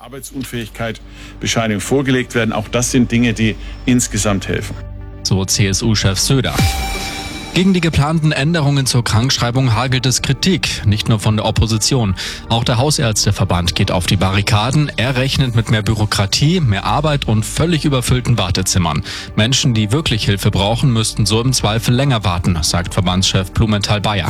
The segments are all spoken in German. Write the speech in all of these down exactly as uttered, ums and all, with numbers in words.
Arbeitsunfähigkeit Bescheinigung vorgelegt werden. Auch das sind Dinge, die insgesamt helfen. So C S U-Chef Söder. Gegen die geplanten Änderungen zur Krankschreibung hagelt es Kritik, nicht nur von der Opposition. Auch der Hausärzteverband geht auf die Barrikaden. Er rechnet mit mehr Bürokratie, mehr Arbeit und völlig überfüllten Wartezimmern. Menschen, die wirklich Hilfe brauchen, müssten so im Zweifel länger warten, sagt Verbandschef Blumenthal-Bayer.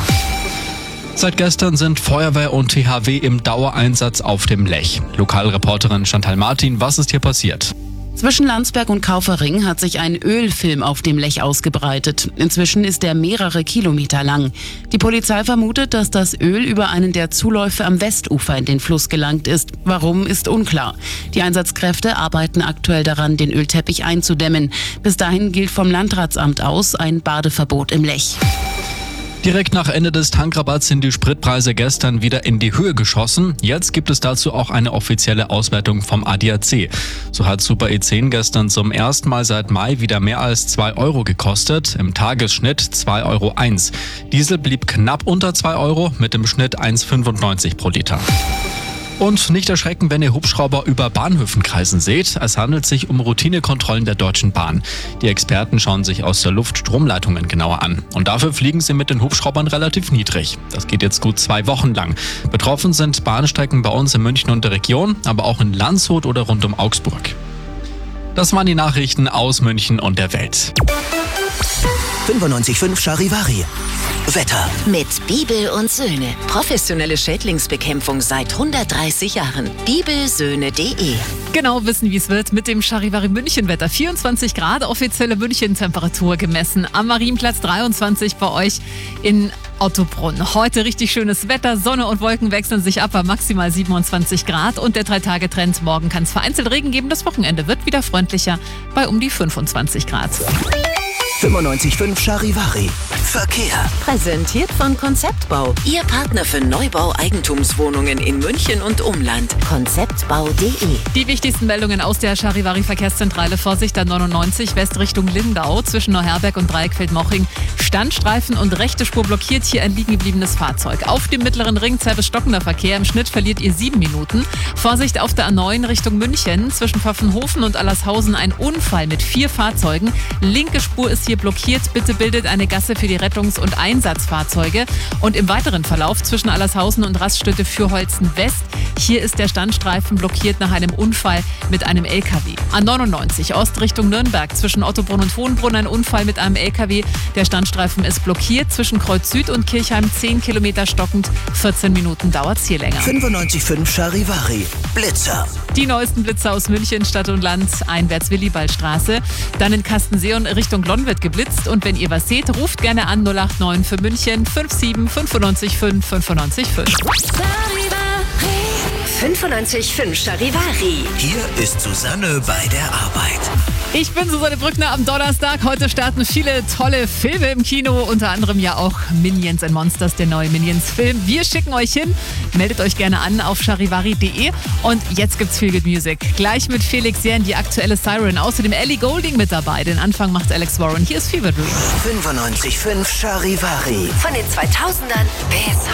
Seit gestern sind Feuerwehr und T H W im Dauereinsatz auf dem Lech. Lokalreporterin Chantal Martin, was ist hier passiert? Zwischen Landsberg und Kaufering hat sich ein Ölfilm auf dem Lech ausgebreitet. Inzwischen ist er mehrere Kilometer lang. Die Polizei vermutet, dass das Öl über einen der Zuläufe am Westufer in den Fluss gelangt ist. Warum, ist unklar. Die Einsatzkräfte arbeiten aktuell daran, den Ölteppich einzudämmen. Bis dahin gilt vom Landratsamt aus ein Badeverbot im Lech. Direkt nach Ende des Tankrabatts sind die Spritpreise gestern wieder in die Höhe geschossen. Jetzt gibt es dazu auch eine offizielle Auswertung vom A D A C. So hat Super E zehn gestern zum ersten Mal seit Mai wieder mehr als zwei Euro gekostet, im Tagesschnitt zwei Euro eins. Diesel blieb knapp unter zwei Euro mit dem Schnitt eins Komma fünfundneunzig pro Liter. Und nicht erschrecken, wenn ihr Hubschrauber über Bahnhöfen kreisen seht. Es handelt sich um Routinekontrollen der Deutschen Bahn. Die Experten schauen sich aus der Luft Stromleitungen genauer an. Und dafür fliegen sie mit den Hubschraubern relativ niedrig. Das geht jetzt gut zwei Wochen lang. Betroffen sind Bahnstrecken bei uns in München und der Region, aber auch in Landshut oder rund um Augsburg. Das waren die Nachrichten aus München und der Welt. fünfundneunzig Komma fünf Charivari. Wetter. Mit Bibel und Söhne. Professionelle Schädlingsbekämpfung seit hundertdreißig Jahren. bibelsöhne punkt de. Genau wissen, wie es wird mit dem Charivari München-Wetter. vierundzwanzig Grad, offizielle München-Temperatur gemessen. Am Marienplatz dreiundzwanzig bei euch in Ottobrunn. Heute richtig schönes Wetter, Sonne und Wolken wechseln sich ab bei maximal siebenundzwanzig Grad und der Drei-Tage-Trend. Morgen kann es vereinzelt Regen geben, das Wochenende wird wieder freundlicher bei um die fünfundzwanzig Grad. fünfundneunzig Komma fünf Charivari. Verkehr. Präsentiert von Konzeptbau. Ihr Partner für Neubau-Eigentumswohnungen in München und Umland. konzeptbau punkt de. Die wichtigsten Meldungen aus der Charivari Verkehrszentrale. Vorsicht an neunundneunzig West Richtung Lindau zwischen Neuherberg und Dreieckfeld-Moching. Standstreifen und rechte Spur blockiert, hier ein liegen gebliebenes Fahrzeug. Auf dem mittleren Ring bis stockender Verkehr. Im Schnitt verliert ihr sieben Minuten. Vorsicht auf der A neun Richtung München. Zwischen Pfaffenhofen und Allershausen ein Unfall mit vier Fahrzeugen. Linke Spur ist hier blockiert. Bitte bildet eine Gasse für die Rettungs- und Einsatzfahrzeuge. Und im weiteren Verlauf zwischen Allershausen und Raststätte Fürholzen West. Hier ist der Standstreifen blockiert nach einem Unfall mit einem L K W. A neunundneunzig Ost Richtung Nürnberg zwischen Ottobrunn und Hohenbrunn ein Unfall mit einem L K W. Der Standstreifen ist blockiert zwischen Kreuz Süd und Kirchheim zehn Kilometer stockend. vierzehn Minuten dauert es hier länger. fünfundneunzig Komma fünf Charivari. Blitzer. Die neuesten Blitzer aus München, Stadt und Land, einwärts Willibaldstraße. Dann in Kastensee und Richtung Glonn wird geblitzt. Und wenn ihr was seht, ruft gerne an null acht neun für München fünf sieben fünfundneunzig fünf fünfundneunzig fünf. fünfundneunzig Komma fünf Charivari. Hier ist Susanne bei der Arbeit. Ich bin Susanne Brückner am Donnerstag. Heute starten viele tolle Filme im Kino, unter anderem ja auch Minions and Monsters, der neue Minions-Film. Wir schicken euch hin. Meldet euch gerne an auf charivari punkt de. Und jetzt gibt's Feel Good Music. Gleich mit Felix Jähn, die aktuelle Siren. Außerdem Ellie Goulding mit dabei. Den Anfang macht Alex Warren. Hier ist Fever Dream. fünfundneunzig Komma fünf Charivari. Von den zweitausendern bis